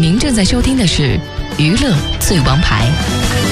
您正在收听的是《娱乐最王牌》。